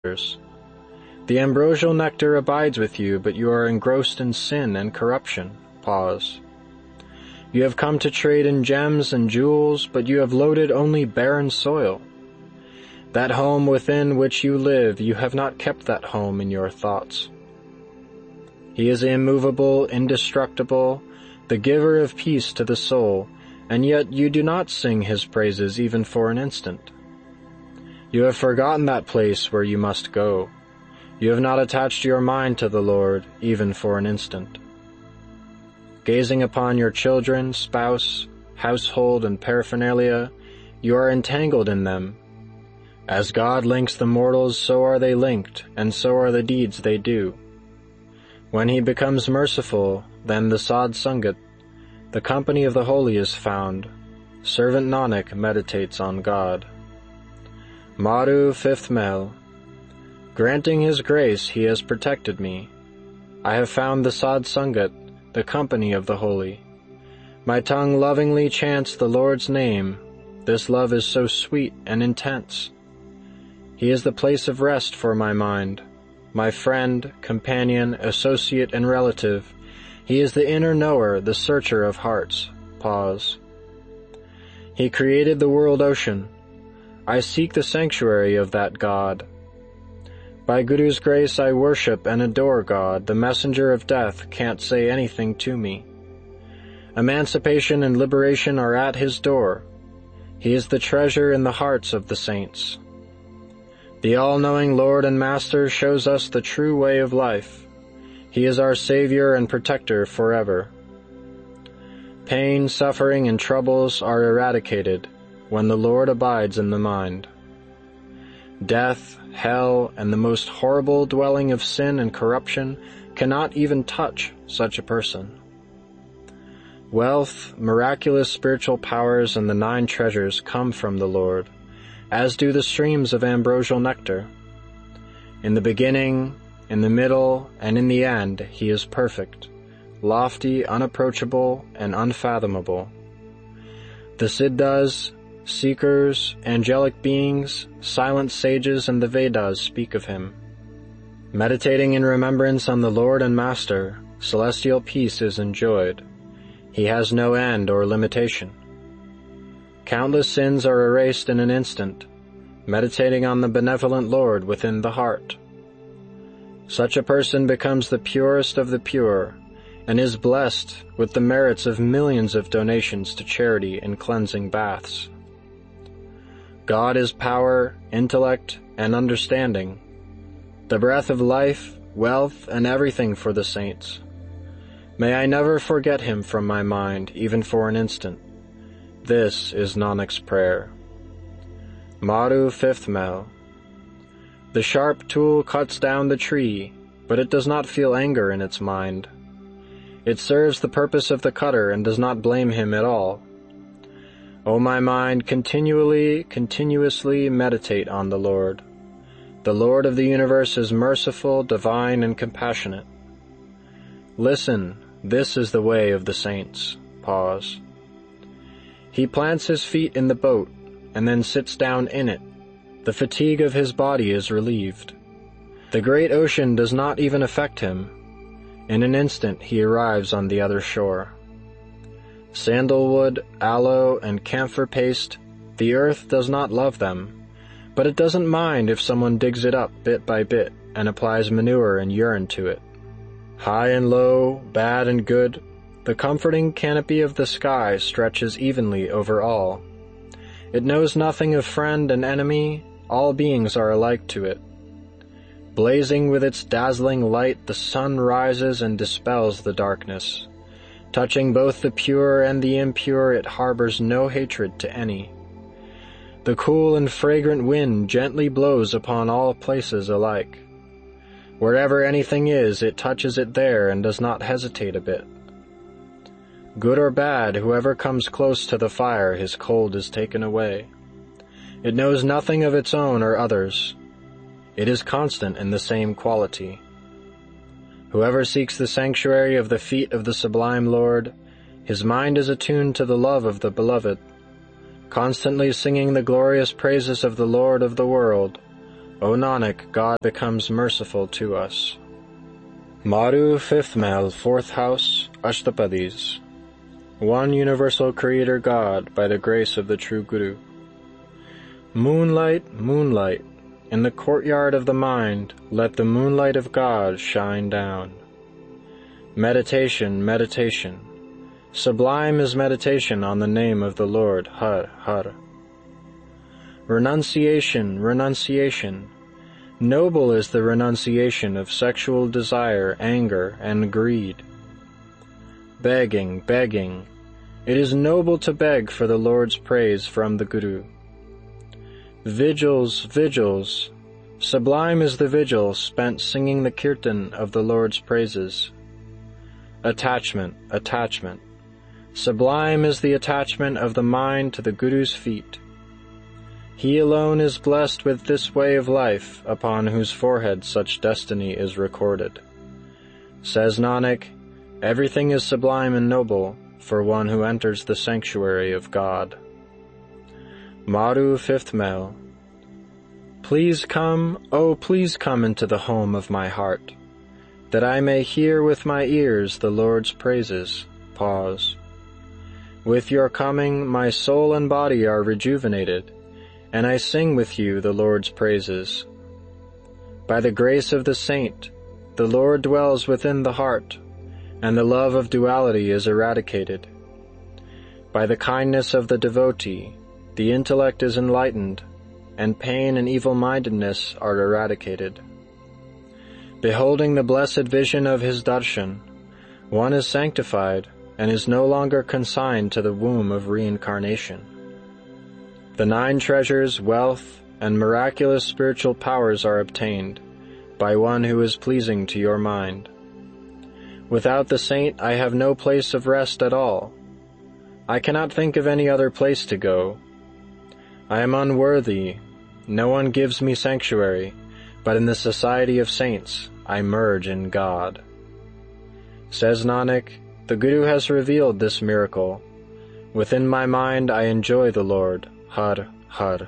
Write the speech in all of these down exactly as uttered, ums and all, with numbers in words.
The ambrosial nectar abides with you, but you are engrossed in sin and corruption. Pause. You have come to trade in gems and jewels, but you have loaded only barren soil. That home within which you live, you have not kept that home in your thoughts. He is immovable, indestructible, the giver of peace to the soul, and yet you do not sing his praises even for an instant. You have forgotten that place where you must go. You have not attached your mind to the Lord even for an instant. Gazing upon your children, spouse, household, and paraphernalia, you are entangled in them. As God links the mortals, so are they linked, and so are the deeds they do. When he becomes merciful, then the Sad Sangat, the company of the holy, is found. Servant Nanak meditates on God. Madhu, fifth Mel. Granting his grace, he has protected me. I have found the Sad Sangat, the company of the holy. My tongue lovingly chants the Lord's name. This love is so sweet and intense. He is the place of rest for my mind, my friend, companion, associate, and relative. He is the inner knower, the searcher of hearts. Pause. He created the world ocean. I seek the sanctuary of that God. By Guru's grace I worship and adore God. The messenger of death can't say anything to me. Emancipation and liberation are at his door. He is the treasure in the hearts of the saints. The all-knowing Lord and Master shows us the true way of life. He is our Savior and Protector forever. Pain, suffering, and troubles are eradicated when the Lord abides in the mind. Death, hell, and the most horrible dwelling of sin and corruption cannot even touch such a person. Wealth, miraculous spiritual powers, and the nine treasures come from the Lord, as do the streams of ambrosial nectar. In the beginning, in the middle, and in the end, he is perfect, lofty, unapproachable, and unfathomable. The Siddhas, seekers, angelic beings, silent sages, and the Vedas speak of him. Meditating in remembrance on the Lord and Master, celestial peace is enjoyed. He has no end or limitation. Countless sins are erased in an instant, meditating on the benevolent Lord within the heart. Such a person becomes the purest of the pure, and is blessed with the merits of millions of donations to charity and cleansing baths. God is power, intellect, and understanding, the breath of life, wealth, and everything for the saints. May I never forget him from my mind, even for an instant. This is Nanak's prayer. Madhu, fifth Mel. The sharp tool cuts down the tree, but it does not feel anger in its mind. It serves the purpose of the cutter and does not blame him at all. O my mind, continually, continuously meditate on the Lord. The Lord of the universe is merciful, divine, and compassionate. Listen, this is the way of the saints. Pause. He plants his feet in the boat, and then sits down in it. The fatigue of his body is relieved. The great ocean does not even affect him. In an instant he arrives on the other shore. Sandalwood, aloe, and camphor paste, the earth does not love them, but it doesn't mind if someone digs it up bit by bit and applies manure and urine to it. High and low, bad and good, the comforting canopy of the sky stretches evenly over all. It knows nothing of friend and enemy, all beings are alike to it. Blazing with its dazzling light, the sun rises and dispels the darkness. Touching both the pure and the impure, it harbors no hatred to any. The cool and fragrant wind gently blows upon all places alike. Wherever anything is, it touches it there and does not hesitate a bit. Good or bad, whoever comes close to the fire, his cold is taken away. It knows nothing of its own or others. It is constant in the same quality. Whoever seeks the sanctuary of the feet of the sublime Lord, his mind is attuned to the love of the Beloved, constantly singing the glorious praises of the Lord of the world. O Nanak, God becomes merciful to us. Madhu, fifth mahal, fourth house, Ashtapadis. One universal Creator God by the grace of the true Guru. Moonlight, moonlight, in the courtyard of the mind, let the moonlight of God shine down. Meditation, meditation. Sublime is meditation on the name of the Lord, Har, Har. Renunciation, renunciation. Noble is the renunciation of sexual desire, anger, and greed. Begging, begging. It is noble to beg for the Lord's praise from the Guru. Vigils, vigils. Sublime is the vigil spent singing the kirtan of the Lord's praises. Attachment, attachment. Sublime is the attachment of the mind to the Guru's feet. He alone is blessed with this way of life, upon whose forehead such destiny is recorded. Says Nanak, everything is sublime and noble for one who enters the sanctuary of God. Madhu, fifth mahal. Please come, oh please come into the home of my heart, that I may hear with my ears the Lord's praises. Pause. With your coming my soul and body are rejuvenated, and I sing with you the Lord's praises. By the grace of the saint, the Lord dwells within the heart, and the love of duality is eradicated. By the kindness of the devotee, the intellect is enlightened, and pain and evil-mindedness are eradicated. Beholding the blessed vision of his darshan, one is sanctified and is no longer consigned to the womb of reincarnation. The nine treasures, wealth, and miraculous spiritual powers are obtained by one who is pleasing to your mind. Without the saint I have no place of rest at all. I cannot think of any other place to go. I am unworthy, no one gives me sanctuary, but in the society of saints I merge in God. Says Nanak, the Guru has revealed this miracle. Within my mind I enjoy the Lord, Har, Har.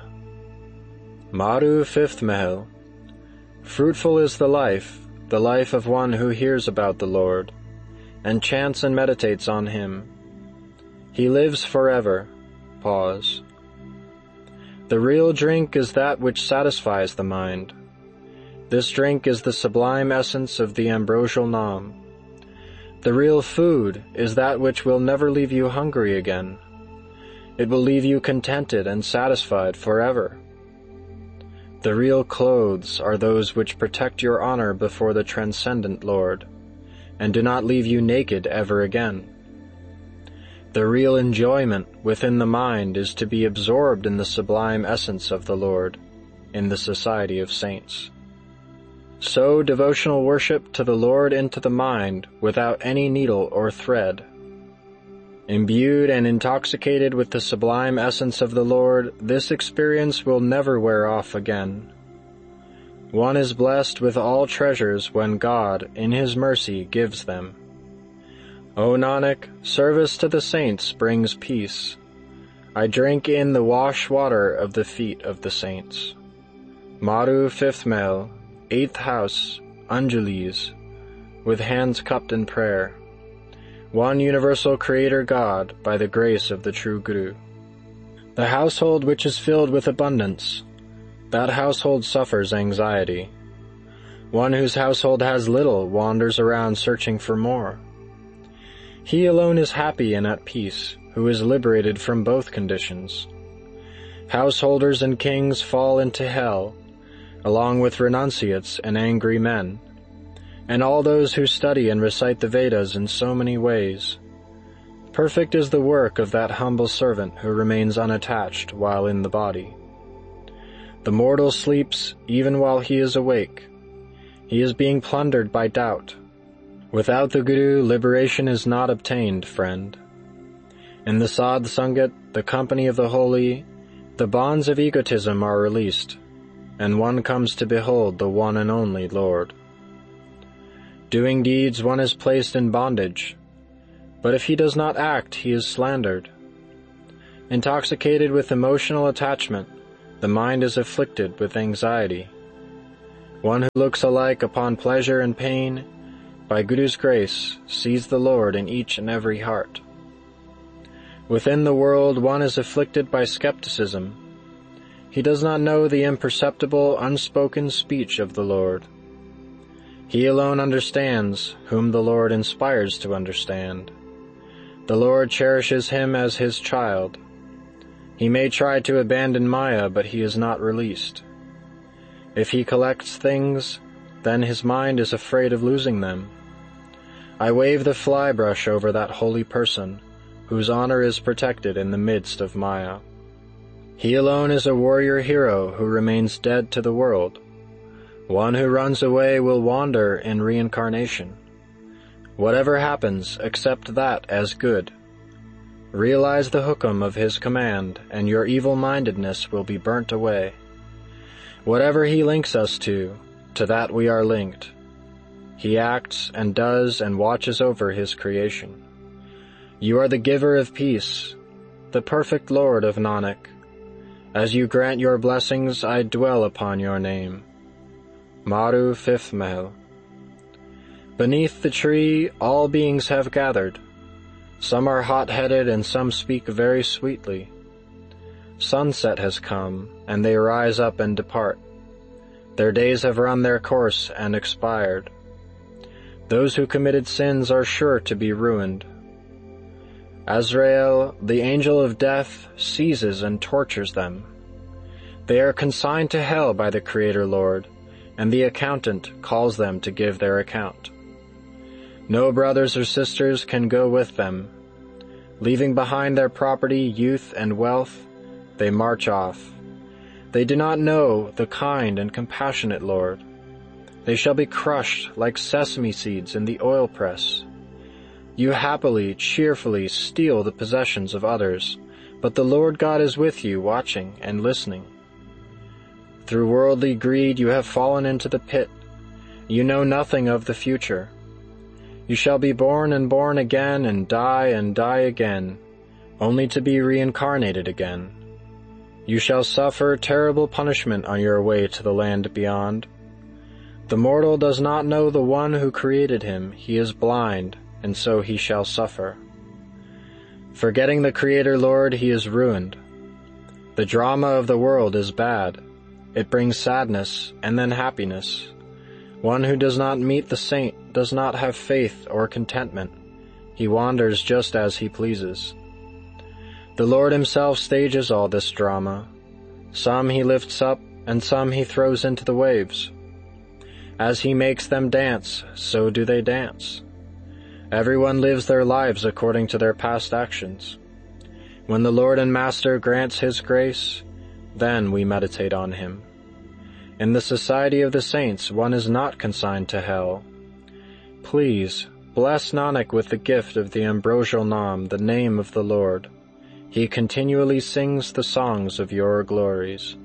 Madhu, fifth mahal. Fruitful is the life, the life of one who hears about the Lord, and chants and meditates on Him. He lives forever. Pause. The real drink is that which satisfies the mind. This drink is the sublime essence of the ambrosial Nam. The real food is that which will never leave you hungry again. It will leave you contented and satisfied forever. The real clothes are those which protect your honor before the transcendent Lord, and do not leave you naked ever again. The real enjoyment within the mind is to be absorbed in the sublime essence of the Lord, in the society of saints. Sow devotional worship to the Lord into the mind without any needle or thread. Imbued and intoxicated with the sublime essence of the Lord, this experience will never wear off again. One is blessed with all treasures when God, in His mercy, gives them. O Nanak, service to the saints brings peace. I drink in the wash water of the feet of the saints. Madhu, fifth mahal, eighth house, Anjalis, with hands cupped in prayer. One universal Creator God by the grace of the true Guru. The household which is filled with abundance, that household suffers anxiety. One whose household has little wanders around searching for more. He alone is happy and at peace, who is liberated from both conditions. Householders and kings fall into hell, along with renunciates and angry men, and all those who study and recite the Vedas in so many ways. Perfect is the work of that humble servant who remains unattached while in the body. The mortal sleeps even while he is awake. He is being plundered by doubt. Without the Guru, liberation is not obtained, friend. In the Sadh Sangat, the company of the holy, the bonds of egotism are released, and one comes to behold the one and only Lord. Doing deeds, one is placed in bondage, but if he does not act, he is slandered. Intoxicated with emotional attachment, the mind is afflicted with anxiety, One who looks alike upon pleasure and pain, by Guru's grace, sees the Lord in each and every heart. Within the world one is afflicted by skepticism. He does not know the imperceptible, unspoken speech of the Lord. He alone understands, whom the Lord inspires to understand. The Lord cherishes him as his child. He may try to abandon Maya, but he is not released. If he collects things, then his mind is afraid of losing them. I wave the fly brush over that holy person, whose honor is protected in the midst of Maya. He alone is a warrior hero who remains dead to the world. One who runs away will wander in reincarnation. Whatever happens, accept that as good. Realize the hukum of his command, and your evil-mindedness will be burnt away. Whatever he links us to, to that we are linked. He acts and does and watches over his creation. You are the giver of peace, the perfect Lord of Nanak. As you grant your blessings, I dwell upon your name. Maru, fifth Mahal. Beneath the tree all beings have gathered. Some are hot-headed and some speak very sweetly. Sunset has come, and they rise up and depart. Their days have run their course and expired. Those who committed sins are sure to be ruined. Azrael, the angel of death, seizes and tortures them. They are consigned to hell by the Creator Lord, and the accountant calls them to give their account. No brothers or sisters can go with them. Leaving behind their property, youth, and wealth, they march off. They do not know the kind and compassionate Lord. They shall be crushed like sesame seeds in the oil press. You happily, cheerfully steal the possessions of others, but the Lord God is with you, watching and listening. Through worldly greed you have fallen into the pit. You know nothing of the future. You shall be born and born again and die and die again, only to be reincarnated again. You shall suffer terrible punishment on your way to the land beyond. The mortal does not know the one who created him. He is blind, and so he shall suffer. Forgetting the Creator Lord, he is ruined. The drama of the world is bad. It brings sadness and then happiness. One who does not meet the saint does not have faith or contentment. He wanders just as he pleases. The Lord himself stages all this drama. Some he lifts up, and some he throws into the waves. As he makes them dance, so do they dance. Everyone lives their lives according to their past actions. When the Lord and Master grants his grace, then we meditate on him. In the society of the saints, one is not consigned to hell. Please, bless Nanak with the gift of the ambrosial Nam, the name of the Lord. He continually sings the songs of your glories.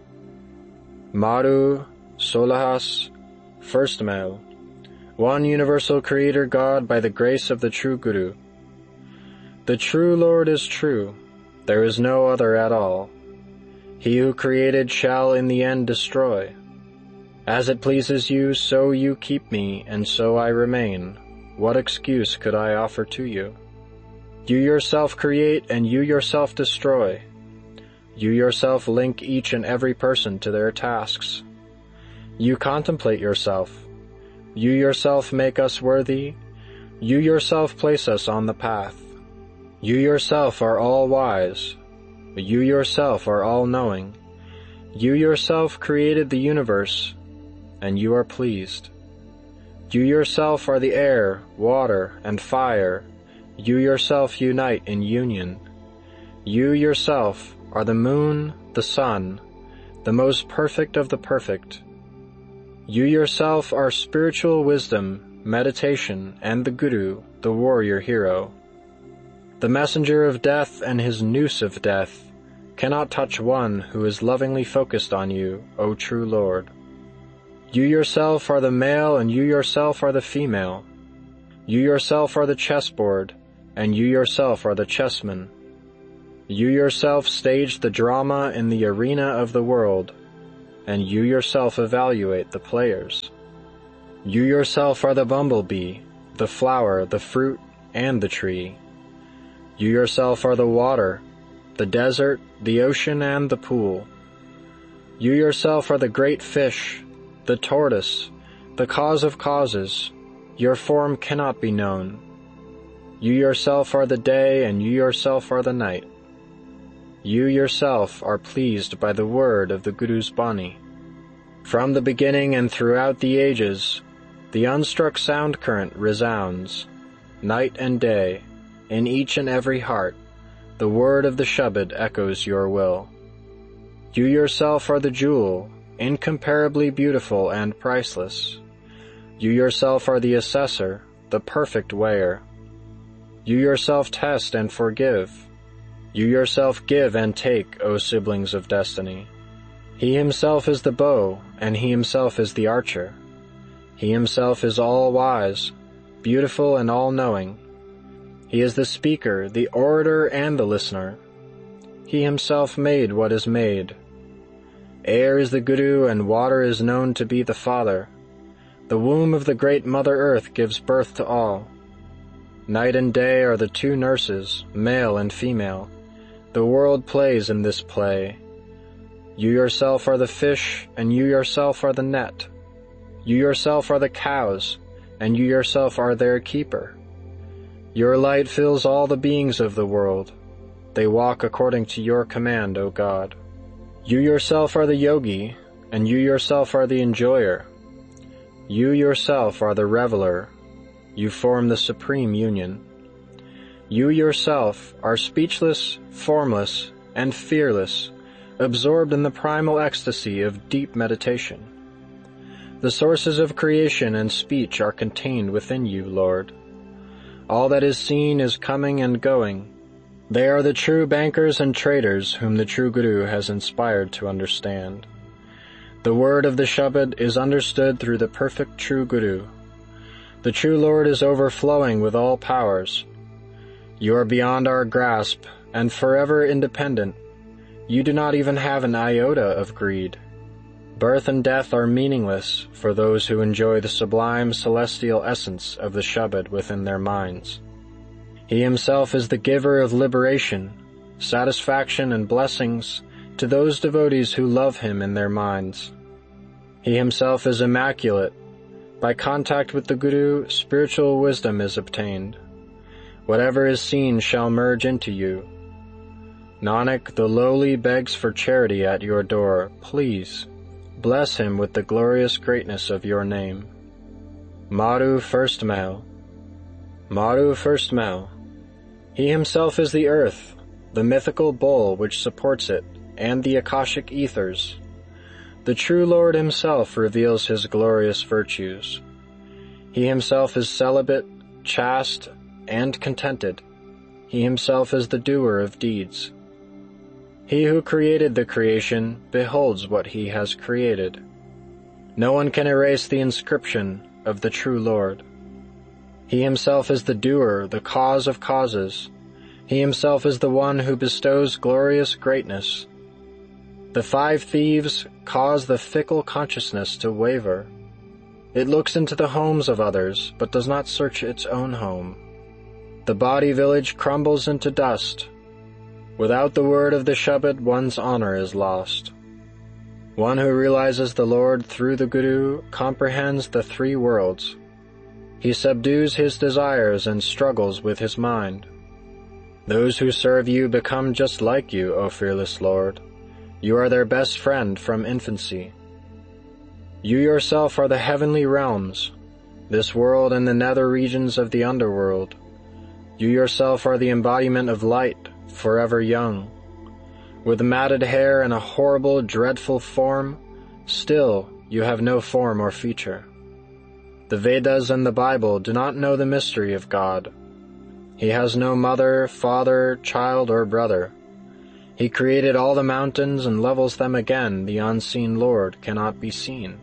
Maru, Solahas, first Mahal. One universal Creator God by the grace of the true Guru. The true Lord is true. There is no other at all. He who created shall in the end destroy. As it pleases you, so you keep me, and so I remain. What excuse could I offer to you? You yourself create, and you yourself destroy. You yourself link each and every person to their tasks. You contemplate yourself. You yourself make us worthy. You yourself place us on the path. You yourself are all-wise. You yourself are all-knowing. You yourself created the universe, and you are pleased. You yourself are the air, water, and fire. You yourself unite in union. You yourself are the moon, the sun, the most perfect of the perfect. You yourself are spiritual wisdom, meditation, and the Guru, the warrior hero. The messenger of death and his noose of death cannot touch one who is lovingly focused on you, O true Lord. You yourself are the male and you yourself are the female. You yourself are the chessboard, and you yourself are the chessman. You yourself staged the drama in the arena of the world, and you yourself evaluate the players. You yourself are the bumblebee, the flower, the fruit, and the tree. You yourself are the water, the desert, the ocean, and the pool. You yourself are the great fish, the tortoise, the cause of causes. Your form cannot be known. You yourself are the day, and you yourself are the night. You yourself are pleased by the word of the Guru's Bani. From the beginning and throughout the ages, the unstruck sound current resounds. Night and day, in each and every heart, the word of the Shabad echoes your will. You yourself are the jewel, incomparably beautiful and priceless. You yourself are the assessor, the perfect weigher. You yourself test and forgive. You yourself give and take, O siblings of destiny. He himself is the bow, and he himself is the archer. He himself is all-wise, beautiful and all-knowing. He is the speaker, the orator, and the listener. He himself made what is made. Air is the Guru, and water is known to be the Father. The womb of the great Mother Earth gives birth to all. Night and day are the two nurses, male and female. The world plays in this play. You yourself are the fish, and you yourself are the net. You yourself are the cows, and you yourself are their keeper. Your light fills all the beings of the world. They walk according to your command, O God. You yourself are the yogi, and you yourself are the enjoyer. You yourself are the reveler. You form the supreme union. You yourself are speechless, formless, and fearless, absorbed in the primal ecstasy of deep meditation. The sources of creation and speech are contained within you, Lord. All that is seen is coming and going. They are the true bankers and traders whom the true Guru has inspired to understand. The word of the Shabad is understood through the perfect true Guru. The true Lord is overflowing with all powers. You are beyond our grasp and forever independent. You do not even have an iota of greed. Birth and death are meaningless for those who enjoy the sublime celestial essence of the Shabad within their minds. He himself is the giver of liberation, satisfaction, and blessings to those devotees who love him in their minds. He himself is immaculate. By contact with the Guru, spiritual wisdom is obtained. Whatever is seen shall merge into you. Nanak, the lowly begs for charity at your door. Please, bless him with the glorious greatness of your name. Maru, first male. Maru, first male. He himself is the earth, the mythical bull which supports it, and the Akashic ethers. The true Lord himself reveals his glorious virtues. He himself is celibate, chaste, and contented. He himself is the doer of deeds. He who created the creation beholds what he has created. No one can erase the inscription of the true Lord. He himself is the doer, the cause of causes. He himself is the one who bestows glorious greatness. The five thieves cause the fickle consciousness to waver. It looks into the homes of others, but does not search its own home. The body village crumbles into dust. Without the word of the Shabad, one's honor is lost. One who realizes the Lord through the Guru comprehends the three worlds. He subdues his desires and struggles with his mind. Those who serve you become just like you, O fearless Lord. You are their best friend from infancy. You yourself are the heavenly realms, this world and the nether regions of the underworld. You yourself are the embodiment of light, forever young. With matted hair and a horrible, dreadful form, still you have no form or feature. The Vedas and the Bible do not know the mystery of God. He has no mother, father, child, or brother. He created all the mountains and levels them again. The unseen Lord cannot be seen.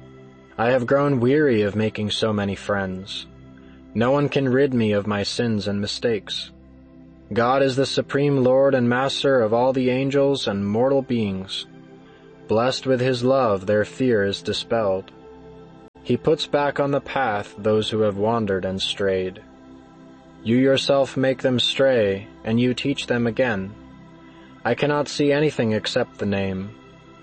I have grown weary of making so many friends. No one can rid me of my sins and mistakes. God is the supreme Lord and Master of all the angels and mortal beings. Blessed with his love, their fear is dispelled. He puts back on the path those who have wandered and strayed. You yourself make them stray, and you teach them again. I cannot see anything except the name.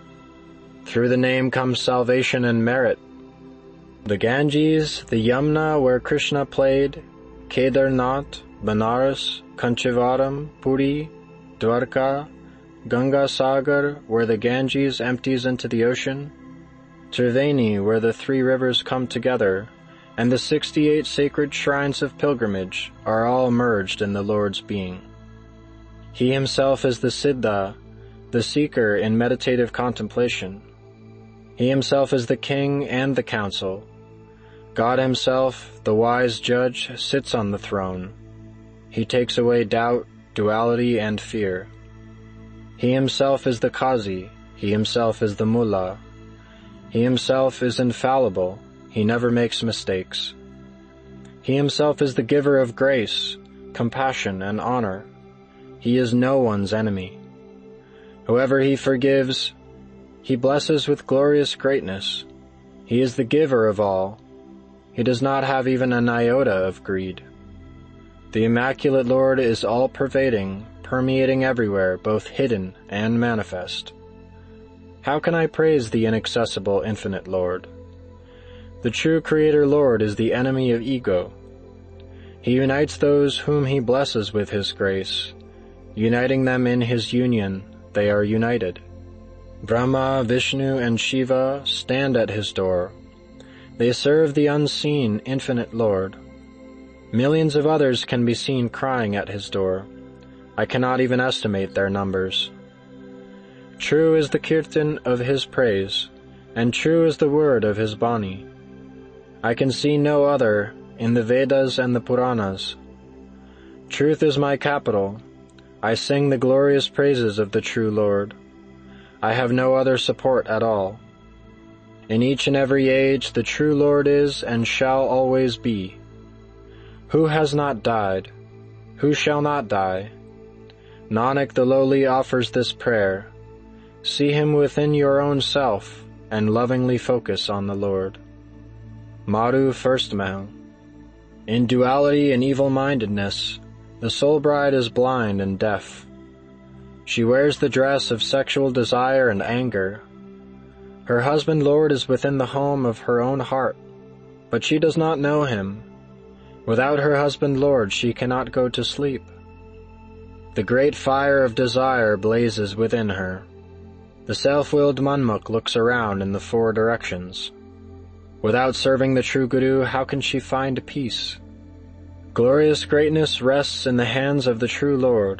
Through the name comes salvation and merit. The Ganges, the Yamuna where Krishna played, Kedarnath, Banaras, Kanchivaram, Puri, Dwarka, Ganga Sagar where the Ganges empties into the ocean, Triveni where the three rivers come together, and the sixty-eight sacred shrines of pilgrimage are all merged in the Lord's being. He himself is the Siddha, the seeker in meditative contemplation. He himself is the king and the council. God himself, the wise judge, sits on the throne. He takes away doubt, duality, and fear. He himself is the Qazi, he himself is the Mullah. He himself is infallible, he never makes mistakes. He himself is the giver of grace, compassion, and honor. He is no one's enemy. Whoever he forgives, he blesses with glorious greatness. He is the giver of all. He does not have even an iota of greed. The Immaculate Lord is all-pervading, permeating everywhere, both hidden and manifest. How can I praise the inaccessible infinite Lord? The true Creator Lord is the enemy of ego. He unites those whom he blesses with his grace. Uniting them in his union, they are united. Brahma, Vishnu, and Shiva stand at his door. They serve the unseen, infinite Lord. Millions of others can be seen crying at his door. I cannot even estimate their numbers. True is the kirtan of his praise, and true is the word of his Bani. I can see no other in the Vedas and the Puranas. Truth is my capital. I sing the glorious praises of the true Lord. I have no other support at all. In each and every age the true Lord is and shall always be. Who has not died? Who shall not die? Nanak the lowly offers this prayer. See him within your own self and lovingly focus on the Lord. Madhu First Mahal. In duality and evil-mindedness, the soul bride is blind and deaf. She wears the dress of sexual desire and anger. Her husband Lord is within the home of her own heart, but she does not know him. Without her husband Lord she cannot go to sleep. The great fire of desire blazes within her. The self-willed Manmukh looks around in the four directions. Without serving the true Guru, how can she find peace? Glorious greatness rests in the hands of the true Lord.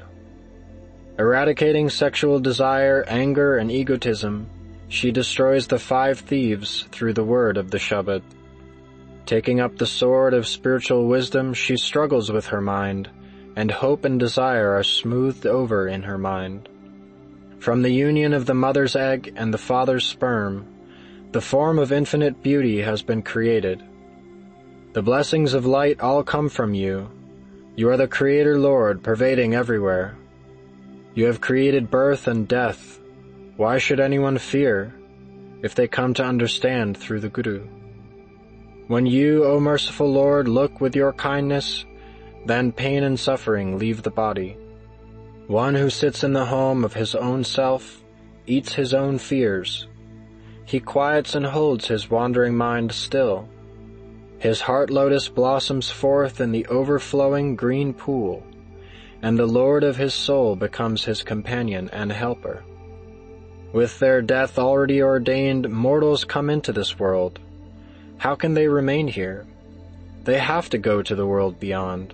Eradicating sexual desire, anger, and egotism, she destroys the five thieves through the word of the Shabad. Taking up the sword of spiritual wisdom, she struggles with her mind, and hope and desire are smoothed over in her mind. From the union of the mother's egg and the father's sperm, the form of infinite beauty has been created. The blessings of light all come from you. You are the Creator Lord, pervading everywhere. You have created birth and death. Why should anyone fear, if they come to understand through the Guru? When you, O merciful Lord, look with your kindness, then pain and suffering leave the body. One who sits in the home of his own self eats his own fears. He quiets and holds his wandering mind still. His heart lotus blossoms forth in the overflowing green pool, and the Lord of his soul becomes his companion and helper. With their death already ordained, mortals come into this world. How can they remain here? They have to go to the world beyond.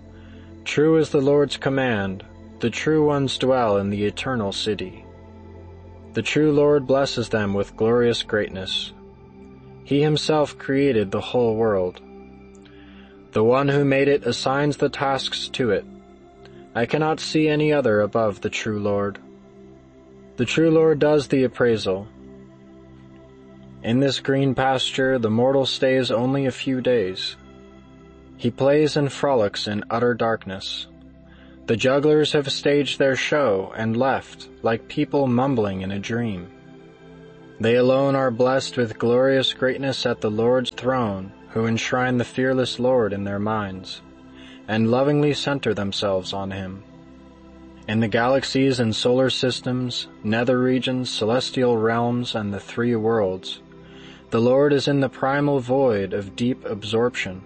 True is the Lord's command. The true ones dwell in the eternal city. The true Lord blesses them with glorious greatness. He himself created the whole world. The one who made it assigns the tasks to it. I cannot see any other above the true Lord. The true Lord does the appraisal. In this green pasture the mortal stays only a few days. He plays and frolics in utter darkness. The jugglers have staged their show and left, like people mumbling in a dream. They alone are blessed with glorious greatness at the Lord's throne, who enshrine the fearless Lord in their minds, and lovingly center themselves on him. In the galaxies and solar systems, nether regions, celestial realms, and the three worlds, the Lord is in the primal void of deep absorption.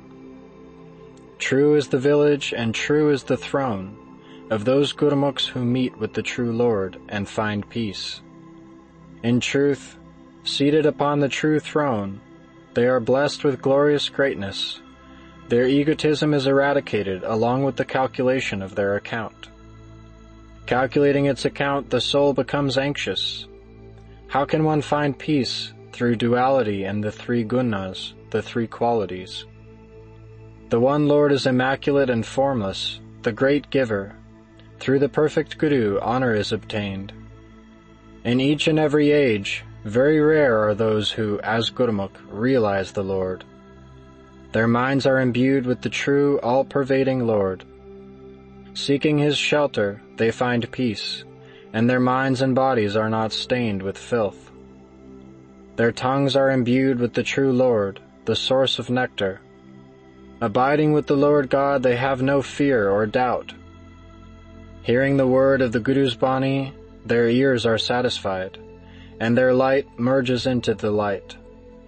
True is the village and true is the throne of those Gurmukhs who meet with the true Lord and find peace. In truth, seated upon the true throne, they are blessed with glorious greatness. Their egotism is eradicated along with the calculation of their account. Calculating its account, the soul becomes anxious. How can one find peace through duality and the three gunas, the three qualities? The one Lord is immaculate and formless, the great giver. Through the perfect Guru, honor is obtained. In each and every age, very rare are those who, as Gurmukh, realize the Lord. Their minds are imbued with the true, all-pervading Lord. Seeking his shelter, they find peace, and their minds and bodies are not stained with filth. Their tongues are imbued with the true Lord, the source of nectar. Abiding with the Lord God, they have no fear or doubt. Hearing the word of the Guru's Bani, their ears are satisfied, and their light merges into the light.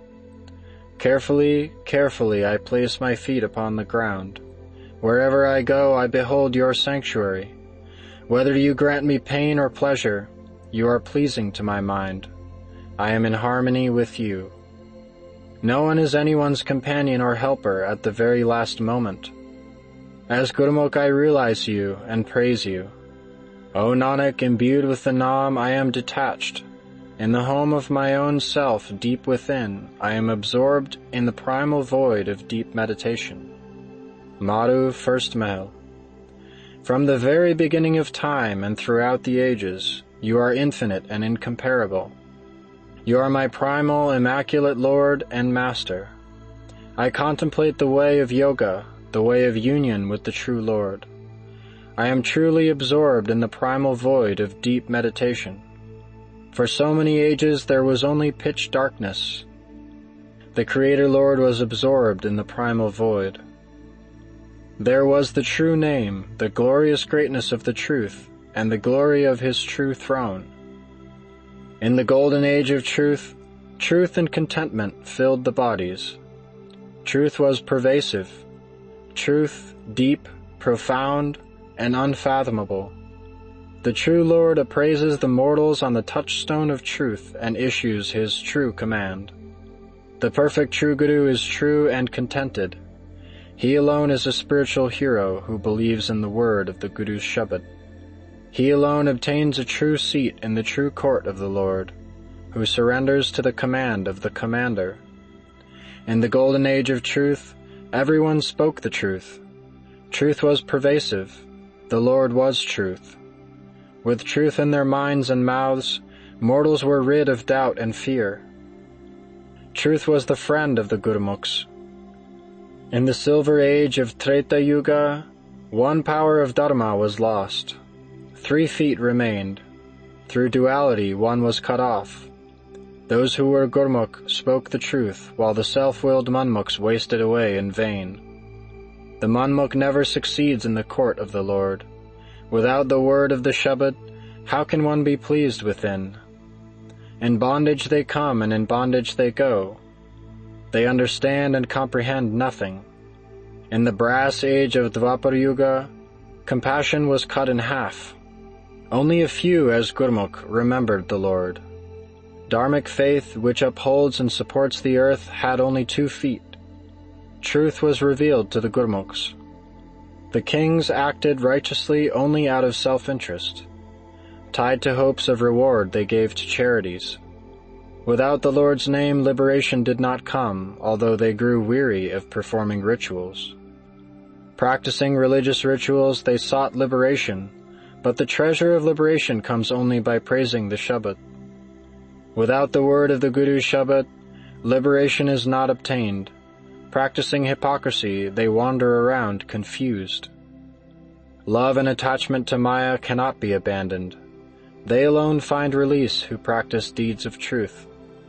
Carefully, carefully I place my feet upon the ground. Wherever I go, I behold your sanctuary. Whether you grant me pain or pleasure, you are pleasing to my mind. I am in harmony with you. No one is anyone's companion or helper at the very last moment. As Gurmukh, I realize you and praise you. O Nanak, imbued with the Naam, I am detached. In the home of my own self, deep within, I am absorbed in the primal void of deep meditation. Madhu, first Mahal. From the very beginning of time and throughout the ages, you are infinite and incomparable. You are my primal, immaculate Lord and Master. I contemplate the way of yoga, the way of union with the true Lord. I am truly absorbed in the primal void of deep meditation. For so many ages there was only pitch darkness. The Creator Lord was absorbed in the primal void. There was the true name, the glorious greatness of the truth, and the glory of his true throne. In the golden age of truth, truth and contentment filled the bodies. Truth was pervasive. Truth, deep, profound, and unfathomable. The true Lord appraises the mortals on the touchstone of truth and issues his true command. The perfect true Guru is true and contented. He alone is a spiritual hero who believes in the word of the Guru's Shabad. He alone obtains a true seat in the true court of the Lord, who surrenders to the command of the Commander. In the golden age of truth, everyone spoke the truth. Truth was pervasive. The Lord was truth. With truth in their minds and mouths, mortals were rid of doubt and fear. Truth was the friend of the Gurmukhs. In the silver age of Treta Yuga, one power of Dharma was lost. Three feet remained. Through duality, one was cut off. Those who were Gurmukh spoke the truth, while the self-willed Manmukhs wasted away in vain. The Manmukh never succeeds in the court of the Lord. Without the word of the Shabad, how can one be pleased within? In bondage they come and in bondage they go. They understand and comprehend nothing. In the brass age of Dvapar Yuga, compassion was cut in half. Only a few as Gurmukh remembered the Lord. Dharmic faith, which upholds and supports the earth, had only two feet. Truth was revealed to the Gurmukhs. The kings acted righteously only out of self-interest. Tied to hopes of reward, they gave to charities. Without the Lord's name, liberation did not come, although they grew weary of performing rituals. Practicing religious rituals, they sought liberation, but the treasure of liberation comes only by praising the Shabad. Without the word of the Guru's Shabad, liberation is not obtained. Practicing hypocrisy, they wander around confused. Love and attachment to Maya cannot be abandoned. They alone find release who practice deeds of truth.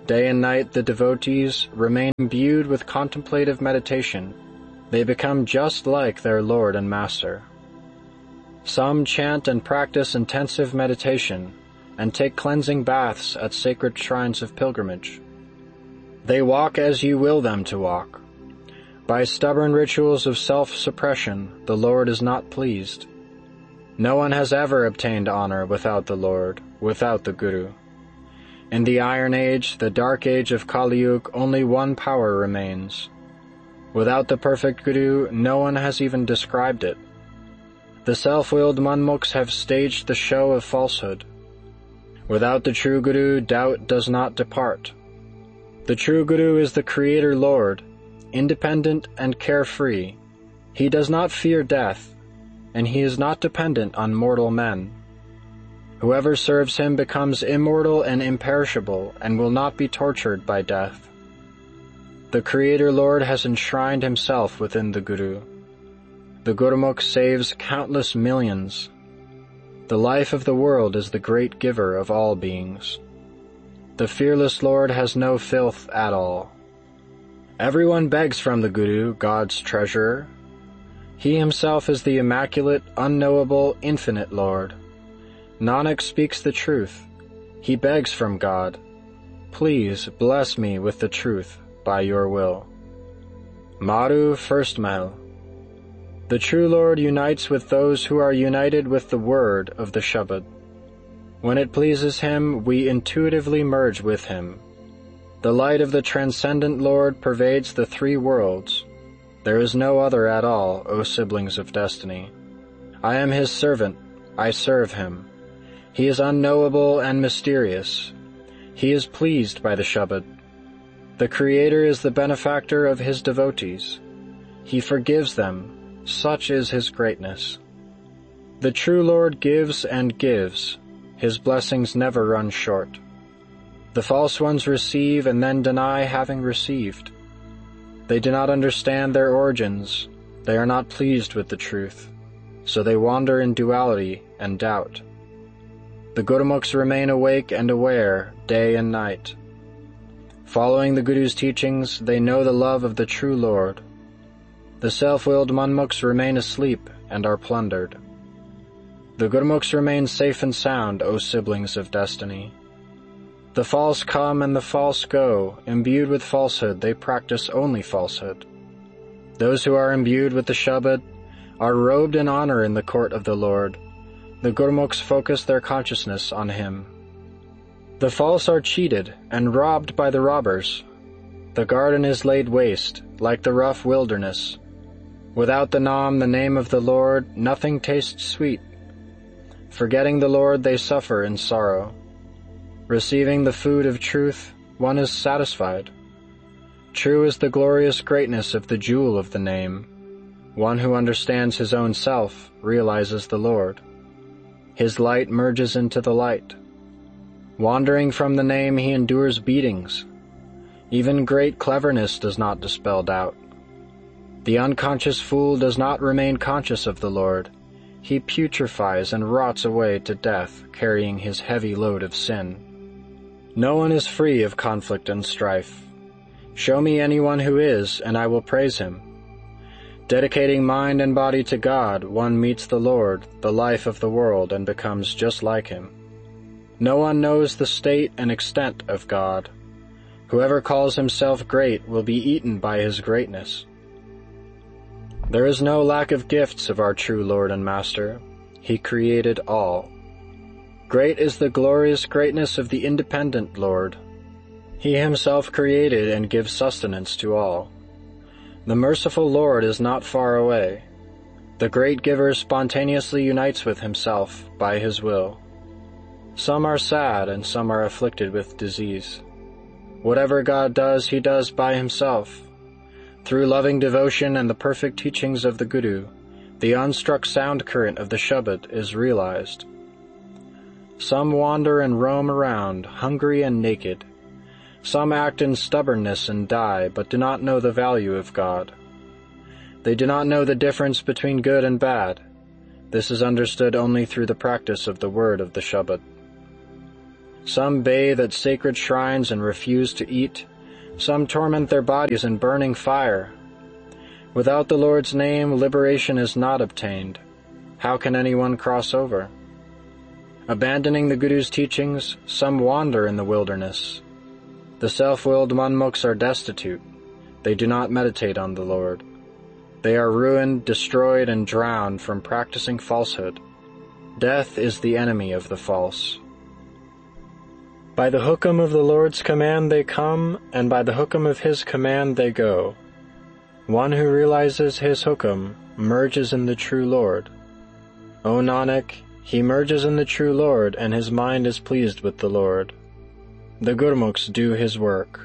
Day and night the devotees remain imbued with contemplative meditation. They become just like their Lord and Master. Some chant and practice intensive meditation and take cleansing baths at sacred shrines of pilgrimage. They walk as you will them to walk. By stubborn rituals of self-suppression, the Lord is not pleased. No one has ever obtained honor without the Lord, without the Guru. In the Iron Age, the Dark Age of Kali Yuga, only one power remains. Without the perfect Guru, no one has even described it. The self-willed Manmukhs have staged the show of falsehood. Without the true Guru, doubt does not depart. The true Guru is the Creator Lord, independent and carefree. He does not fear death, and he is not dependent on mortal men. Whoever serves him becomes immortal and imperishable and will not be tortured by death. The Creator Lord has enshrined himself within the Guru. The Gurumukh saves countless millions. The life of the world is the great giver of all beings. The fearless Lord has no filth at all. Everyone begs from the Guru, God's treasurer. He himself is the immaculate, unknowable, infinite Lord. Nanak speaks the truth. He begs from God, "Please bless me with the truth by your will." Maru First Mahal. The true Lord unites with those who are united with the word of the Shabad. When it pleases him, we intuitively merge with him. The light of the transcendent Lord pervades the three worlds. There is no other at all, O siblings of destiny. I am his servant, I serve him. He is unknowable and mysterious. He is pleased by the Shabad. The Creator is the benefactor of his devotees. He forgives them. Such is his greatness. The true Lord gives and gives. His blessings never run short. The false ones receive and then deny having received. They do not understand their origins. They are not pleased with the truth. So they wander in duality and doubt. The Gurumukhs remain awake and aware day and night. Following the Guru's teachings, they know the love of the true Lord. The self-willed Manmukhs remain asleep and are plundered. The Gurumukhs remain safe and sound, O siblings of destiny. The false come and the false go. Imbued with falsehood, they practice only falsehood. Those who are imbued with the Shabad are robed in honor in the court of the Lord. The Gurumukhs focus their consciousness on him. The false are cheated and robbed by the robbers. The garden is laid waste, like the rough wilderness. Without the Nam, the name of the Lord, nothing tastes sweet. Forgetting the Lord, they suffer in sorrow. Receiving the food of truth, one is satisfied. True is the glorious greatness of the jewel of the name. One who understands his own self realizes the Lord. His light merges into the light. Wandering from the name, he endures beatings. Even great cleverness does not dispel doubt. The unconscious fool does not remain conscious of the Lord. He putrefies and rots away to death, carrying his heavy load of sin. No one is free of conflict and strife. Show me anyone who is, and I will praise him. Dedicating mind and body to God, one meets the Lord, the life of the world, and becomes just like him. No one knows the state and extent of God. Whoever calls himself great will be eaten by his greatness. There is no lack of gifts of our true Lord and Master. He created all. Great is the glorious greatness of the independent Lord. He himself created and gives sustenance to all. The merciful Lord is not far away. The great giver spontaneously unites with himself by his will. Some are sad and some are afflicted with disease. Whatever God does, he does by himself. Through loving devotion and the perfect teachings of the Guru, the unstruck sound current of the Shabad is realized. Some wander and roam around, hungry and naked. Some act in stubbornness and die, but do not know the value of God. They do not know the difference between good and bad. This is understood only through the practice of the word of the Shabad. Some bathe at sacred shrines and refuse to eat. Some torment their bodies in burning fire. Without the Lord's name, liberation is not obtained. How can anyone cross over? Abandoning the Guru's teachings, some wander in the wilderness. The self-willed manmukhs are destitute. They do not meditate on the Lord. They are ruined, destroyed, and drowned from practicing falsehood. Death is the enemy of the false. By the hukam of the Lord's command they come, and by the hukam of His command they go. One who realizes his hukam merges in the true Lord. O Nanak, he merges in the true Lord, and his mind is pleased with the Lord. The Gurmukhs do his work.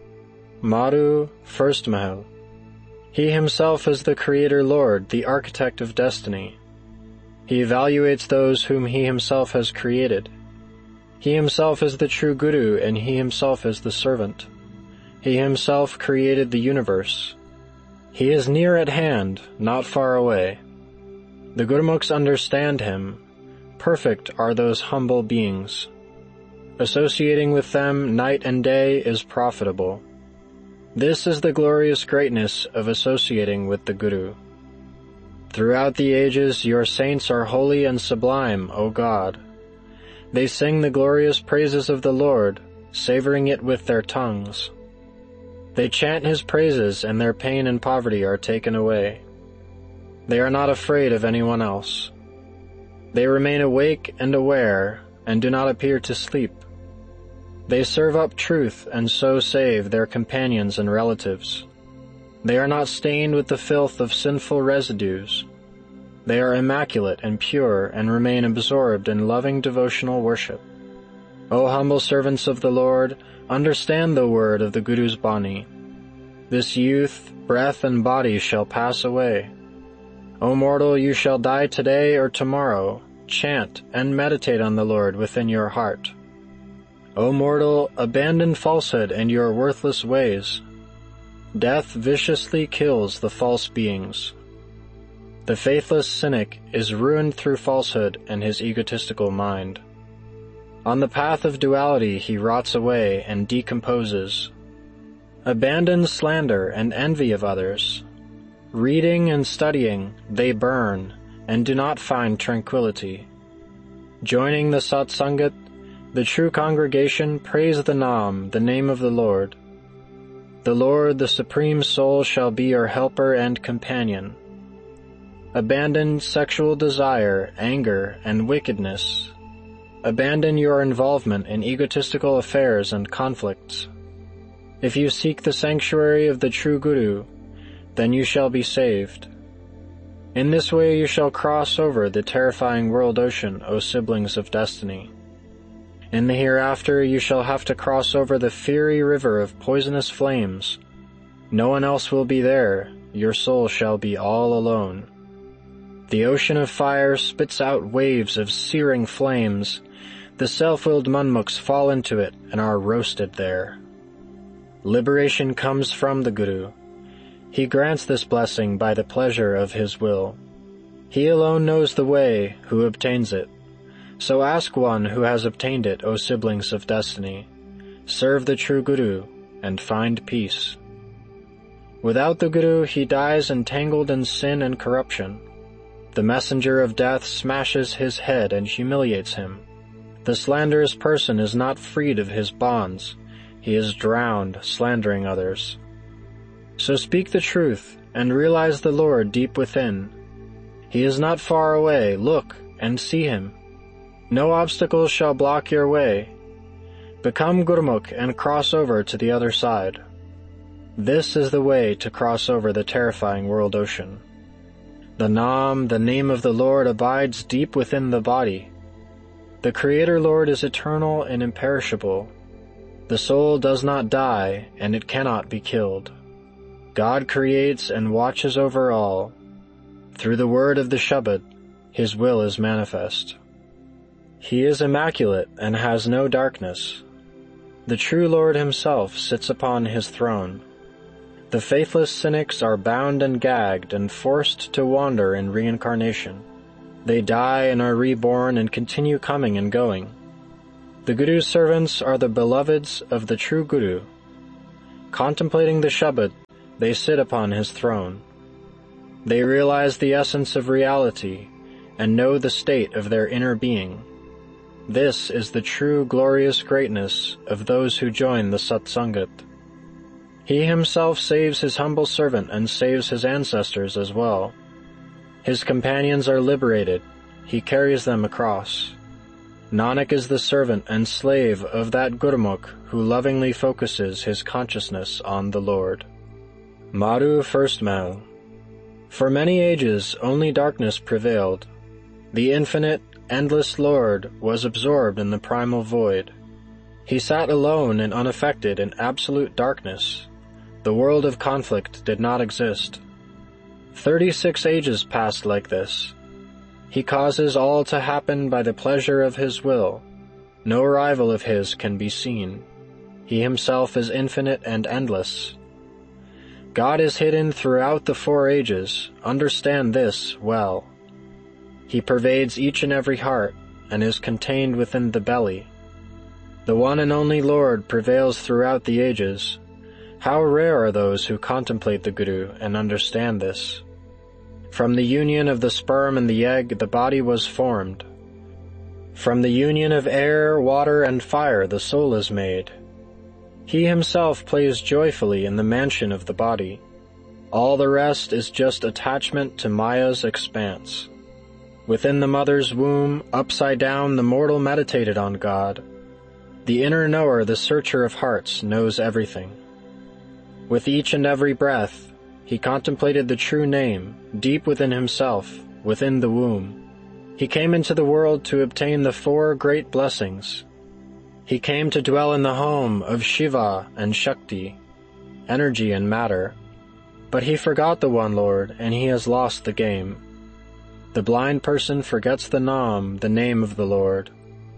Maru, first Mahal. He himself is the Creator Lord, the architect of destiny. He evaluates those whom he himself has created. He himself is the true Guru, and he himself is the servant. He himself created the universe. He is near at hand, not far away. The Gurmukhs understand him. Perfect are those humble beings. Associating with them night and day is profitable. This is the glorious greatness of associating with the Guru. Throughout the ages your saints are holy and sublime, O God. They sing the glorious praises of the Lord, savoring it with their tongues. They chant His praises, and their pain and poverty are taken away. They are not afraid of anyone else. They remain awake and aware, and do not appear to sleep. They serve up truth and so save their companions and relatives. They are not stained with the filth of sinful residues. They are immaculate and pure and remain absorbed in loving devotional worship. O humble servants of the Lord, understand the word of the Guru's Bani. This youth, breath, and body shall pass away. O mortal, you shall die today or tomorrow. Chant and meditate on the Lord within your heart. O mortal, abandon falsehood and your worthless ways. Death viciously kills the false beings. The faithless cynic is ruined through falsehood and his egotistical mind. On the path of duality he rots away and decomposes. Abandon slander and envy of others. Reading and studying, they burn, and do not find tranquility. Joining the satsangat, the true congregation, praise the Nam, the name of the Lord. The Lord, the Supreme Soul, shall be your helper and companion. Abandon sexual desire, anger, and wickedness. Abandon your involvement in egotistical affairs and conflicts. If you seek the sanctuary of the true Guru, then you shall be saved. In this way you shall cross over the terrifying world ocean, O siblings of destiny. In the hereafter you shall have to cross over the fiery river of poisonous flames. No one else will be there, your soul shall be all alone. The ocean of fire spits out waves of searing flames. The self-willed manmukhs fall into it and are roasted there. Liberation comes from the Guru. He grants this blessing by the pleasure of his will. He alone knows the way who obtains it. So ask one who has obtained it, O siblings of destiny. Serve the true Guru and find peace. Without the Guru he dies entangled in sin and corruption. The messenger of death smashes his head and humiliates him. The slanderous person is not freed of his bonds. He is drowned, slandering others. So speak the truth and realize the Lord deep within. He is not far away. Look and see him. No obstacles shall block your way. Become Gurmukh and cross over to the other side. This is the way to cross over the terrifying world ocean. The Nam, the name of the Lord, abides deep within the body. The Creator Lord is eternal and imperishable. The soul does not die, and it cannot be killed. God creates and watches over all. Through the word of the Shabad, His will is manifest. He is immaculate and has no darkness. The true Lord Himself sits upon His throne. The faithless cynics are bound and gagged and forced to wander in reincarnation. They die and are reborn and continue coming and going. The Guru's servants are the beloveds of the true Guru. Contemplating the Shabad, they sit upon his throne. They realize the essence of reality and know the state of their inner being. This is the true glorious greatness of those who join the Satsangat. He himself saves his humble servant and saves his ancestors as well. His companions are liberated. He carries them across. Nanak is the servant and slave of that Gurmukh who lovingly focuses his consciousness on the Lord. Madhu First Mahal. For many ages only darkness prevailed. The infinite, endless Lord was absorbed in the primal void. He sat alone and unaffected in absolute darkness. The world of conflict did not exist. Thirty-six ages passed like this. He causes all to happen by the pleasure of his will. No rival of his can be seen. He himself is infinite and endless. God is hidden throughout the four ages. Understand this well. He pervades each and every heart and is contained within the belly. The one and only Lord prevails throughout the ages. How rare are those who contemplate the Guru and understand this. From the union of the sperm and the egg the body was formed. From the union of air, water, and fire the soul is made. He himself plays joyfully in the mansion of the body. All the rest is just attachment to Maya's expanse. Within the mother's womb, upside down, the mortal meditated on God. The inner knower, the searcher of hearts, knows everything. With each and every breath, he contemplated the true name, deep within himself, within the womb. He came into the world to obtain the four great blessings. He came to dwell in the home of Shiva and Shakti, energy and matter. But he forgot the one Lord, and he has lost the game. The blind person forgets the Nam, the name of the Lord.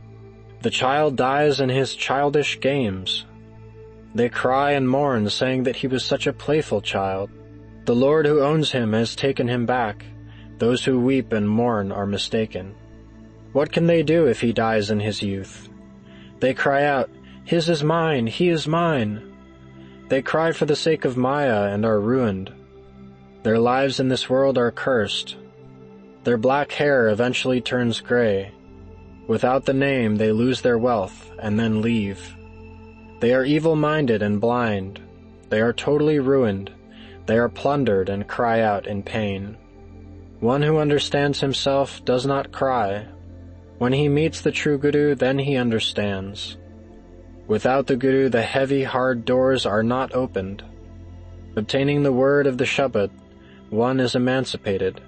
The child dies in his childish games. They cry and mourn, saying that he was such a playful child. The Lord who owns him has taken him back. Those who weep and mourn are mistaken. What can they do if he dies in his youth? They cry out, "His is mine, he is mine." They cry for the sake of Maya and are ruined. Their lives in this world are cursed. Their black hair eventually turns gray. Without the name they lose their wealth and then leave. They are evil-minded and blind. They are totally ruined. They are plundered and cry out in pain. One who understands himself does not cry. When he meets the true Guru, then he understands. Without the Guru, the heavy, hard doors are not opened. Obtaining the word of the Shabad, one is emancipated.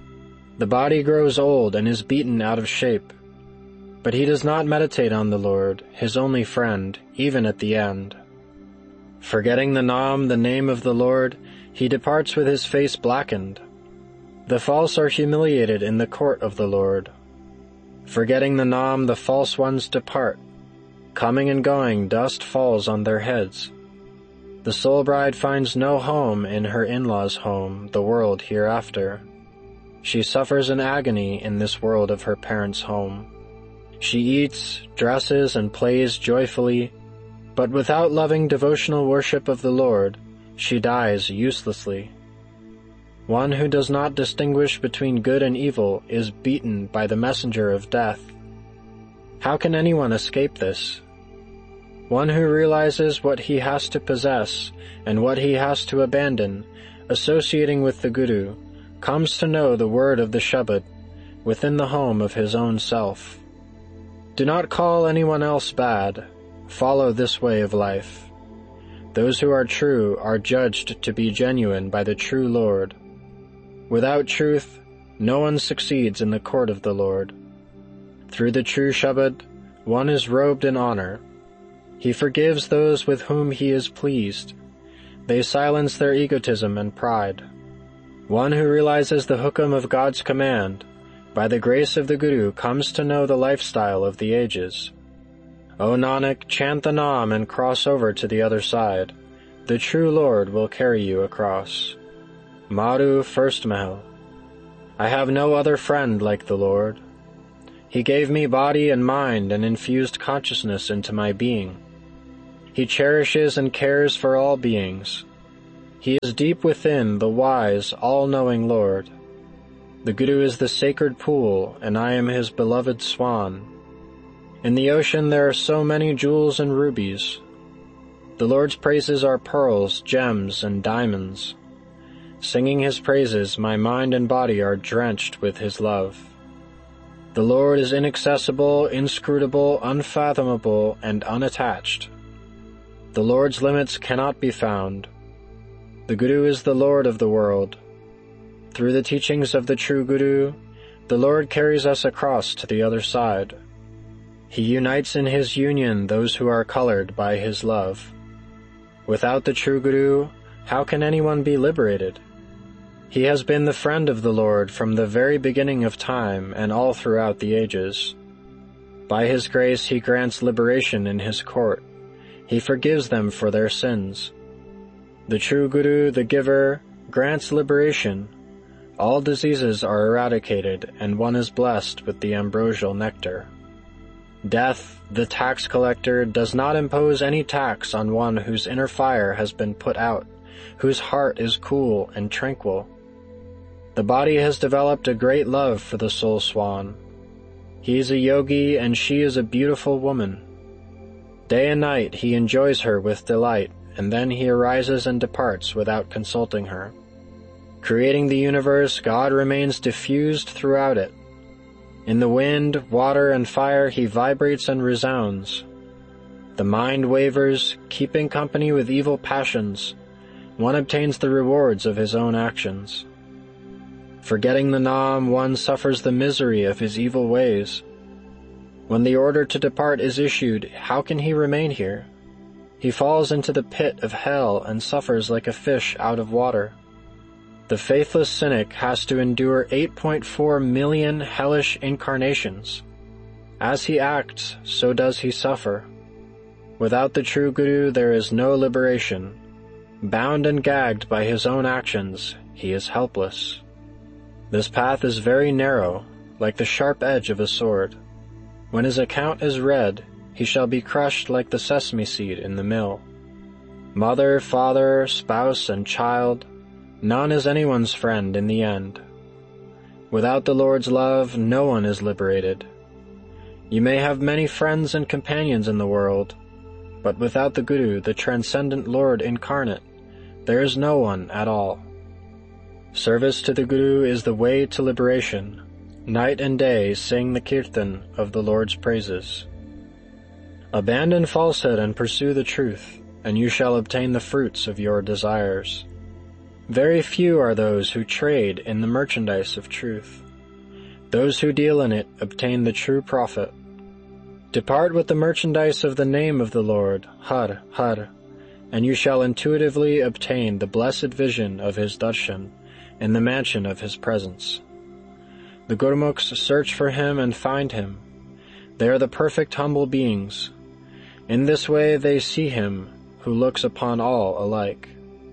The body grows old and is beaten out of shape. But he does not meditate on the Lord, his only friend, even at the end. Forgetting the Nam, the name of the Lord, he departs with his face blackened. The false are humiliated in the court of the Lord. Forgetting the Nam, the false ones depart. Coming and going, dust falls on their heads. The soul bride finds no home in her in-laws' home, the world hereafter. She suffers an agony in this world of her parents' home. She eats, dresses, and plays joyfully, but without loving devotional worship of the Lord, she dies uselessly. One who does not distinguish between good and evil is beaten by the messenger of death. How can anyone escape this? One who realizes what he has to possess and what he has to abandon, associating with the Guru, comes to know the word of the Shabad within the home of his own self. Do not call anyone else bad. Follow this way of life. Those who are true are judged to be genuine by the true Lord. Without truth, no one succeeds in the court of the Lord. Through the true Shabad, one is robed in honor. He forgives those with whom he is pleased. They silence their egotism and pride. One who realizes the hukam of God's command, by the grace of the Guru, comes to know the lifestyle of the ages. O Nanak, chant the Nam and cross over to the other side. The true Lord will carry you across. Madhu First Mahal. I have no other friend like the Lord. He gave me body and mind and infused consciousness into my being. He cherishes and cares for all beings. He is deep within, the wise, all-knowing Lord. The Guru is the sacred pool, and I am his beloved swan. In the ocean there are so many jewels and rubies. The Lord's praises are pearls, gems, and diamonds. Singing his praises, my mind and body are drenched with his love. The Lord is inaccessible, inscrutable, unfathomable, and unattached. The Lord's limits cannot be found. The Guru is the Lord of the world. Through the teachings of the true Guru, the Lord carries us across to the other side. He unites in his union those who are colored by his love. Without the true Guru, how can anyone be liberated? He has been the friend of the Lord from the very beginning of time and all throughout the ages. By his grace he grants liberation in his court. He forgives them for their sins. The true Guru, the giver, grants liberation. All diseases are eradicated, and one is blessed with the ambrosial nectar. Death, the tax collector, does not impose any tax on one whose inner fire has been put out, whose heart is cool and tranquil. The body has developed a great love for the soul swan. He is a yogi and she is a beautiful woman. Day and night he enjoys her with delight, and then he arises and departs without consulting her. Creating the universe, God remains diffused throughout it. In the wind, water, and fire he vibrates and resounds. The mind wavers, keeping company with evil passions. One obtains the rewards of his own actions. Forgetting the Nam, one suffers the misery of his evil ways. When the order to depart is issued, how can he remain here? He falls into the pit of hell and suffers like a fish out of water. The faithless cynic has to endure eight point four million hellish incarnations. As he acts, so does he suffer. Without the true Guru there is no liberation. Bound and gagged by his own actions, he is helpless. This path is very narrow, like the sharp edge of a sword. When his account is read, he shall be crushed like the sesame seed in the mill. Mother, father, spouse, and child, none is anyone's friend in the end. Without the Lord's love, no one is liberated. You may have many friends and companions in the world, but without the Guru, the transcendent Lord incarnate, there is no one at all. Service to the Guru is the way to liberation. Night and day sing the kirtan of the Lord's praises. Abandon falsehood and pursue the truth, and you shall obtain the fruits of your desires. Very few are those who trade in the merchandise of truth. Those who deal in it obtain the true profit. Depart with the merchandise of the name of the Lord, Har, Har, and you shall intuitively obtain the blessed vision of his darshan in the mansion of his presence. The Gurmukhs search for him and find him. They are the perfect humble beings. In this way they see him who looks upon all alike.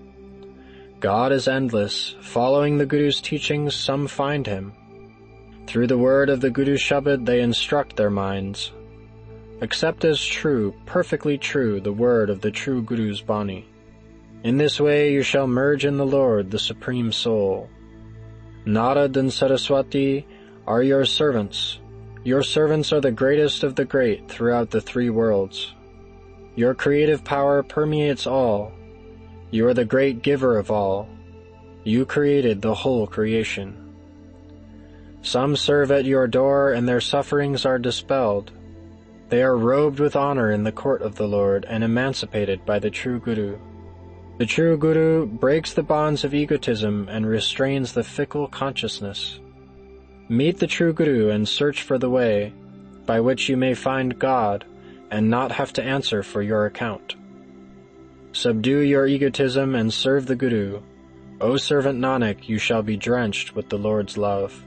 God is endless. Following the Guru's teachings, some find him. Through the word of the Guru Shabad they instruct their minds. Accept as true, perfectly true, the word of the true Guru's Bani. In this way you shall merge in the Lord, the Supreme Soul. Narad and Saraswati are your servants. Your servants are the greatest of the great throughout the three worlds. Your creative power permeates all. You are the great giver of all. You created the whole creation. Some serve at your door and their sufferings are dispelled. They are robed with honor in the court of the Lord and emancipated by the true Guru. The true Guru breaks the bonds of egotism and restrains the fickle consciousness. Meet the true Guru and search for the way by which you may find God and not have to answer for your account. Subdue your egotism and serve the Guru. O servant Nanak, you shall be drenched with the Lord's love.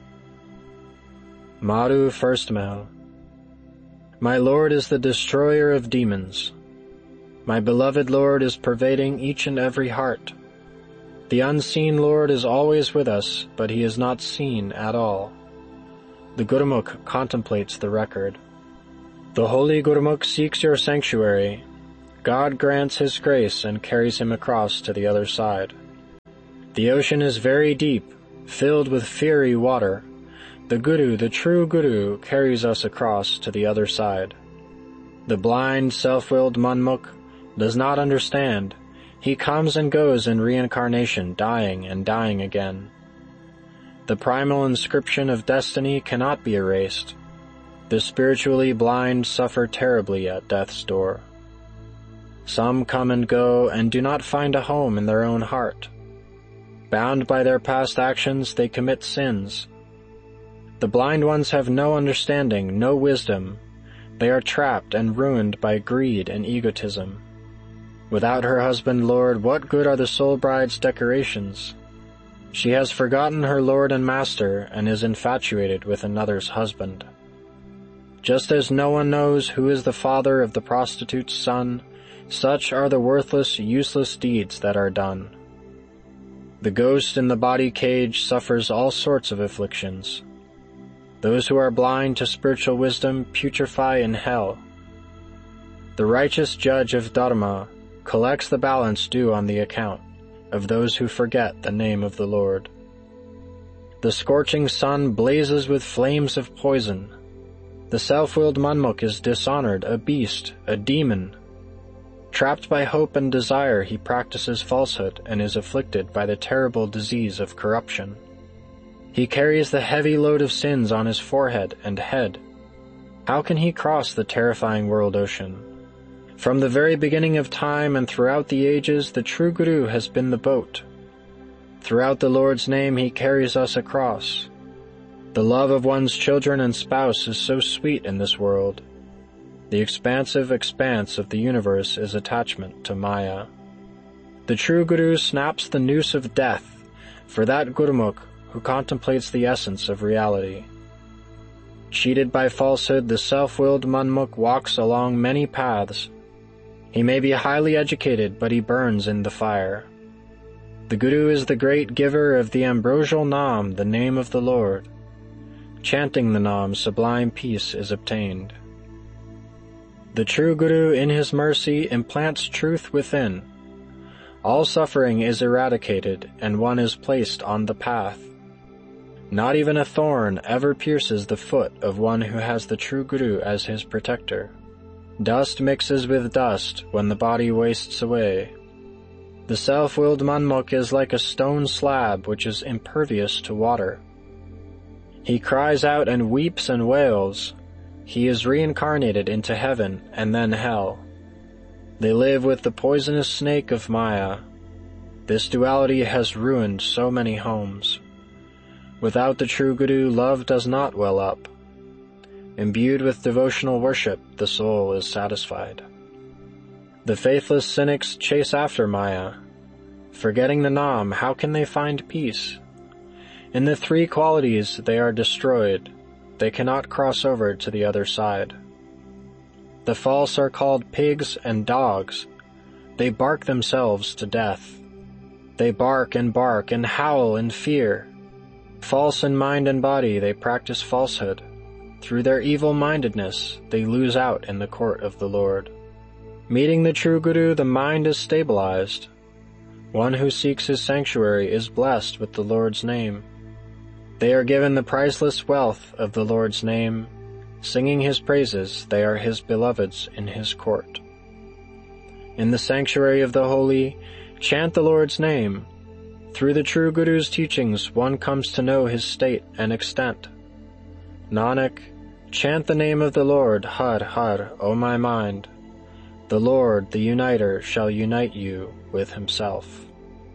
Madhu First Mail. My Lord is the destroyer of demons. My beloved Lord is pervading each and every heart. The unseen Lord is always with us, but he is not seen at all. The Gurumukh contemplates the record. The holy Gurumukh seeks your sanctuary. God grants his grace and carries him across to the other side. The ocean is very deep, filled with fiery water. The Guru, the true Guru, carries us across to the other side. The blind, self-willed Manmukh does not understand. He comes and goes in reincarnation, dying and dying again. The primal inscription of destiny cannot be erased. The spiritually blind suffer terribly at death's door. Some come and go and do not find a home in their own heart. Bound by their past actions, they commit sins. The blind ones have no understanding, no wisdom. They are trapped and ruined by greed and egotism. Without her husband, Lord, what good are the soul bride's decorations? She has forgotten her Lord and Master and is infatuated with another's husband. Just as no one knows who is the father of the prostitute's son, such are the worthless, useless deeds that are done. The ghost in the body cage suffers all sorts of afflictions. Those who are blind to spiritual wisdom putrefy in hell. The righteous judge of Dharma collects the balance due on the account of those who forget the name of the Lord. The scorching sun blazes with flames of poison. The self-willed Manmukh is dishonored, a beast, a demon. Trapped by hope and desire, he practices falsehood and is afflicted by the terrible disease of corruption. He carries the heavy load of sins on his forehead and head. How can he cross the terrifying world ocean? From the very beginning of time and throughout the ages, the true Guru has been the boat. Throughout the Lord's name, he carries us across. The love of one's children and spouse is so sweet in this world. The expansive expanse of the universe is attachment to Maya. The true Guru snaps the noose of death for that Gurumukh who contemplates the essence of reality. Cheated by falsehood, the self-willed Manmukh walks along many paths. He may be highly educated, but he burns in the fire. The Guru is the great giver of the ambrosial Nam, the name of the Lord. Chanting the Nam, sublime peace is obtained. The true Guru, in his mercy, implants truth within. All suffering is eradicated, and one is placed on the path. Not even a thorn ever pierces the foot of one who has the true Guru as his protector. Dust mixes with dust when the body wastes away. The self-willed Manmukh is like a stone slab which is impervious to water. He cries out and weeps and wails. He is reincarnated into heaven and then hell. They live with the poisonous snake of Maya. This duality has ruined so many homes. Without the true Guru, love does not well up. Imbued with devotional worship, the soul is satisfied. The faithless cynics chase after Maya. Forgetting the Nam, how can they find peace? In the three qualities they are destroyed. They cannot cross over to the other side. The false are called pigs and dogs. They bark themselves to death. They bark and bark and howl in fear. False in mind and body, they practice falsehood. Through their evil-mindedness, they lose out in the court of the Lord. Meeting the true Guru, the mind is stabilized. One who seeks his sanctuary is blessed with the Lord's name. They are given the priceless wealth of the Lord's name. Singing his praises, they are his beloveds in his court. In the sanctuary of the holy, chant the Lord's name. Through the true Guru's teachings, one comes to know his state and extent. Nanak, chant the name of the Lord, Har Har, O my mind. The Lord, the Uniter, shall unite you with himself.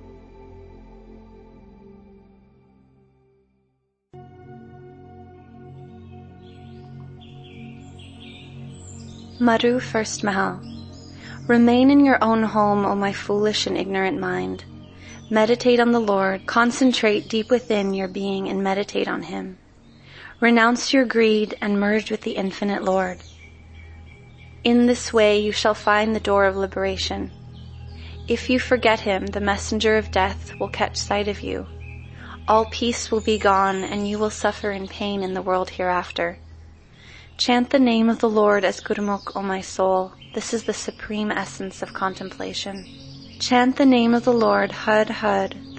Madhu First Mahal. Remain in your own home, O my foolish and ignorant mind. Meditate on the Lord, concentrate deep within your being and meditate on him. Renounce your greed and merge with the infinite Lord. In this way you shall find the door of liberation. If you forget him, the messenger of death will catch sight of you. all peace will be gone, and you will suffer in pain in the world hereafter. Chant the name of the Lord as Gurmukh, O my soul. This is the supreme essence of contemplation. Chant the name of the Lord, Hud Hud.